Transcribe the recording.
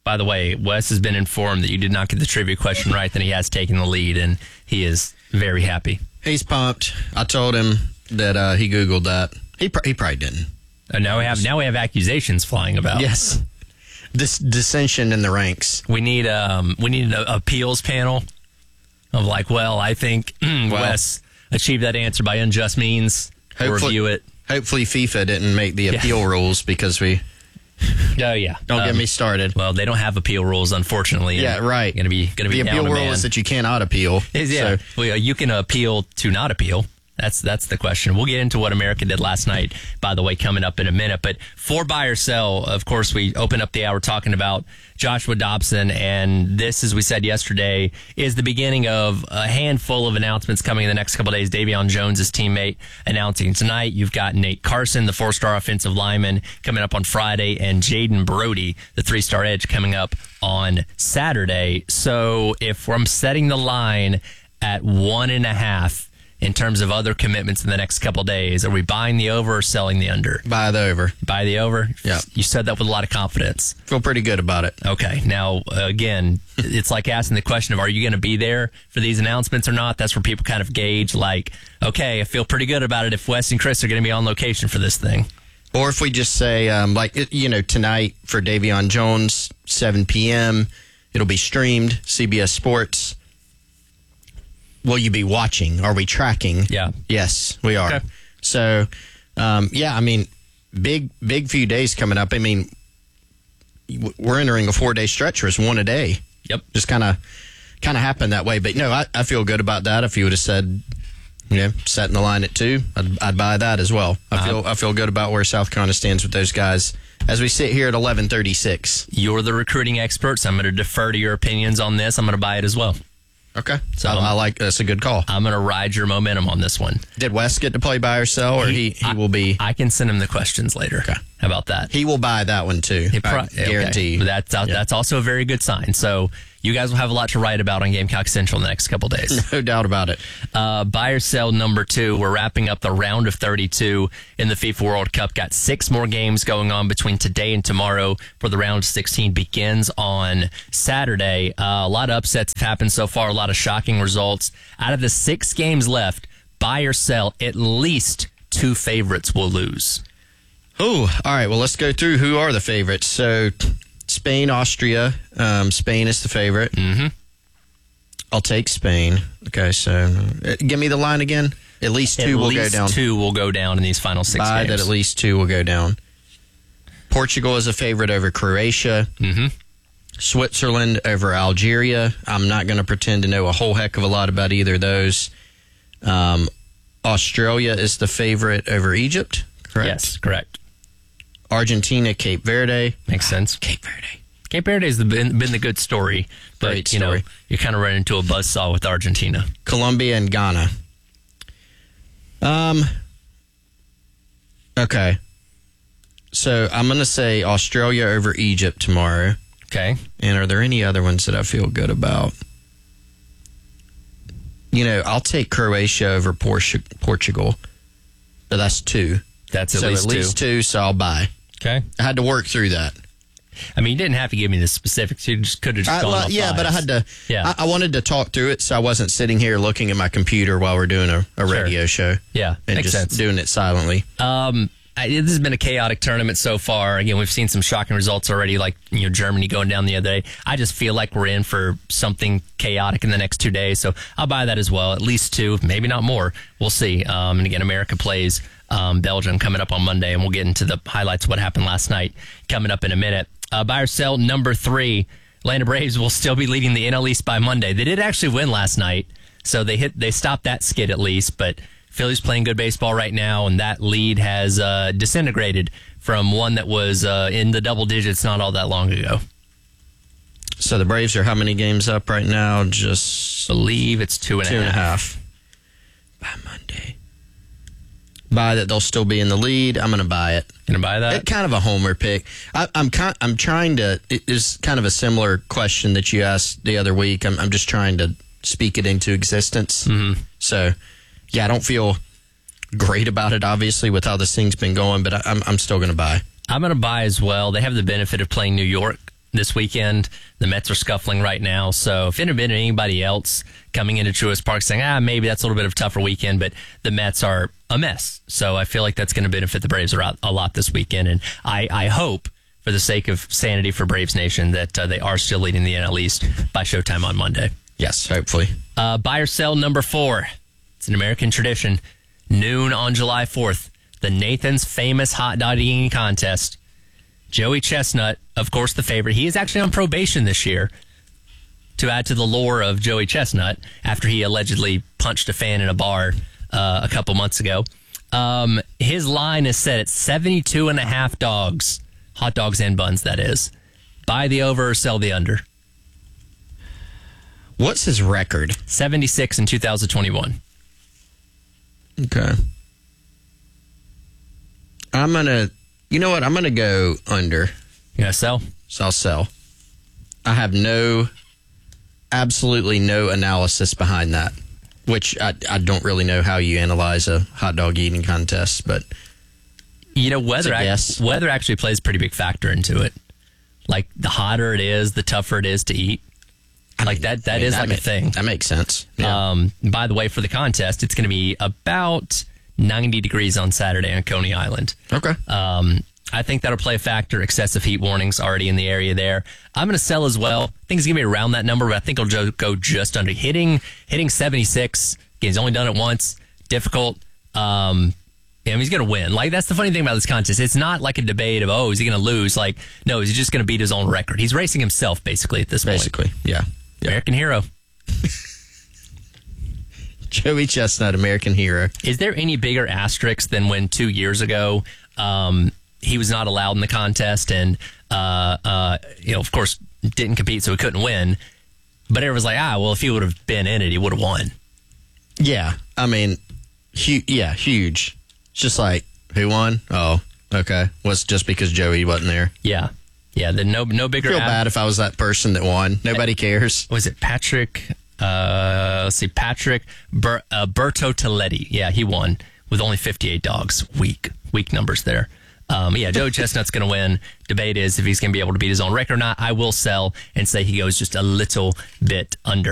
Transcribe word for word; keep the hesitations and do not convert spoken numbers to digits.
By the way, Wes has been informed that you did not get the trivia question right, then he has taken the lead, and he is very happy. He's pumped. I told him that uh, he Googled that. He pr- he probably didn't. And now we have now we have accusations flying about. Yes. This dissension in the ranks. We need um we need an appeals panel of like, well, I think well, Wes achieved that answer by unjust means. We'll review it. Hopefully FIFA didn't make the appeal yeah. rules because we... Oh, yeah. Don't um, get me started. Well, they don't have appeal rules, unfortunately. Yeah, right. Going to be going to be The appeal rule is that you cannot appeal. Yeah. So. Well, you can appeal to not appeal. That's that's the question. We'll get into what America did last night, by the way, coming up in a minute. But for buy or sell, of course, we open up the hour talking about Joshua Dobson. And this, as we said yesterday, is the beginning of a handful of announcements coming in the next couple of days. Davion Jones, his teammate, announcing tonight. You've got Nate Carson, the four-star offensive lineman, coming up on Friday, and Jaden Brody, the three-star edge, coming up on Saturday. So if I'm setting the line at one and a half, in terms of other commitments in the next couple of days, are we buying the over or selling the under? Buy the over. Buy the over? Yeah. You said that with a lot of confidence. Feel pretty good about it. Okay. Now, uh, again, it's like asking the question of, are you going to be there for these announcements or not? That's where people kind of gauge, like, okay, I feel pretty good about it if Wes and Chris are going to be on location for this thing. Or if we just say, um, like, you know, tonight for Davion Jones, seven p.m., it'll be streamed, C B S Sports. Will you be watching? Are we tracking? Yeah. Yes, we are. Okay. So, um, yeah, I mean, big, big few days coming up. I mean, we're entering a four-day stretch where it's one a day. Yep. Just kind of kind of happened that way. But, no, I, I feel good about that. If you would have said, you know, setting the line at two, I'd, I'd buy that as well. I feel uh-huh. I feel good about where South Carolina stands with those guys as we sit here at eleven thirty-six. You're the recruiting expert, so I'm going to defer to your opinions on this. I'm going to buy it as well. Okay. So I, I like that's a good call. I'm going to ride your momentum on this one. Did Wes get to play buy or sell, or he, he, he I, will be? I can send him the questions later. Okay. How about that? He will buy that one too. He pro- I guarantee. Okay. That's, uh, yeah. that's also a very good sign. So you guys will have a lot to write about on Gamecock Central in the next couple days. No doubt about it. Uh, buy or sell number two. We're wrapping up the round of thirty-two in the FIFA World Cup. Got six more games going on between today and tomorrow for the round of sixteen. Begins on Saturday. Uh, a lot of upsets have happened so far. A lot of shocking results. Out of the six games left, buy or sell, at least two favorites will lose. Oh, all right. Well, let's go through who are the favorites. So, Spain, Austria. Um, Spain is the favorite. Mm-hmm. I'll take Spain. Okay, so uh, give me the line again. At least two at will least go down. Two will go down in these final six Buy games. that at least two will go down. Portugal is a favorite over Croatia. Mm-hmm. Switzerland over Algeria. I'm not going to pretend to know a whole heck of a lot about either of those. Um, Australia is the favorite over Egypt, correct? Yes, correct. Argentina, Cape Verde. Makes sense. Cape Verde. Cape Verde has been, been the good story, but Great you story. know you kind of run into a buzzsaw with Argentina. Colombia and Ghana. Um. Okay. So I'm going to say Australia over Egypt tomorrow. Okay. And are there any other ones that I feel good about? You know, I'll take Croatia over Portu- Portugal. But that's two. That's at so least at two. least two, so I'll buy. Okay. I had to work through that. I mean, you didn't have to give me the specifics. You just could have just I, gone well, off Yeah, vibes. but I had to. Yeah. I, I wanted to talk through it, so I wasn't sitting here looking at my computer while we're doing a, a Sure. radio show. Yeah, and makes just sense. doing it silently. Um, I, this has been a chaotic tournament so far. Again, we've seen some shocking results already, like you know Germany going down the other day. I just feel like we're in for something chaotic in the next two days, so I'll buy that as well. At least two, maybe not more. We'll see. Um, and again, America plays um, Belgium coming up on Monday, and we'll get into the highlights of what happened last night coming up in a minute. Uh, buy or sell number three. Atlanta Braves will still be leading the N L East by Monday. They did actually win last night, so they hit they stopped that skid at least, but Philly's playing good baseball right now, and that lead has uh, disintegrated from one that was uh, in the double digits not all that long ago. So the Braves are how many games up right now? Just I believe it's two and, two a, and a half. half. By Monday. Buy that they'll still be in the lead. I'm going to buy it. Gonna buy that? It, kind of a homer pick. I, I'm kind. I'm trying to. It is kind of a similar question that you asked the other week. I'm, I'm just trying to speak it into existence. Mm-hmm. So, yeah, I don't feel great about it, obviously, with how this thing's been going, but I, I'm I'm still going to buy. I'm going to buy as well. They have the benefit of playing New York this weekend. The Mets are scuffling right now. So if it had been anybody else coming into Truist Park saying, ah, maybe that's a little bit of a tougher weekend, but the Mets are a mess. So I feel like that's going to benefit the Braves a lot this weekend. And I, I hope, for the sake of sanity for Braves Nation, that uh, they are still leading the N L East by showtime on Monday. Yes, hopefully. Uh, buy or sell number four. It's an American tradition. Noon on July fourth. The Nathan's Famous Hot Dog Eating Contest. Joey Chestnut, of course, the favorite. He is actually on probation this year, to add to the lore of Joey Chestnut, after he allegedly punched a fan in a bar uh, a couple months ago. Um, his line is set at seventy-two and a half dogs. Hot dogs and buns, that is. Buy the over or sell the under. What's his record? seventy-six in two thousand twenty-one. Okay. I'm going to, you know what? I'm going to go under. You going to sell? So I'll sell. I have no, absolutely no analysis behind that, which I, I don't really know how you analyze a hot dog eating contest, but. You know, weather, It's a guess. act- weather actually plays a pretty big factor into it. Like, the hotter it is, the tougher it is to eat. Like, that, that I mean, is that like ma- a thing. That makes sense. Yeah. Um, by the way, for the contest, it's going to be about ninety degrees on Saturday on Coney Island. Okay. Um, I think that'll play a factor. Excessive heat warnings already in the area there. I'm going to sell as well. I think it's going to be around that number, but I think it'll jo- go just under. Hitting hitting seventy-six. Again, he's only done it once. Difficult. Um, yeah, he's going to win. Like, that's the funny thing about this contest. It's not like a debate of, oh, is he going to lose? Like, no, he's just going to beat his own record. He's racing himself, basically, at this Basically, point. yeah. yeah. American hero. Joey Chestnut, American hero. Is there any bigger asterisk than when two years ago um, he was not allowed in the contest and, uh, uh, you know, of course, didn't compete, so he couldn't win. But everyone's like, ah, well, if he would have been in it, he would have won. Yeah. I mean, hu- yeah, huge. It's just like, who won? Oh, okay. Was just because Joey wasn't there. Yeah. Yeah, the no no bigger I feel a- bad if I was that person that won. Nobody cares. Was it Patrick? Uh, let's see, Patrick Ber- uh, Berto Toletti. Yeah, he won with only fifty-eight dogs. Weak, weak numbers there. Um, yeah, Joe Chestnut's going to win. Debate is if he's going to be able to beat his own record or not. I will sell and say he goes just a little bit under.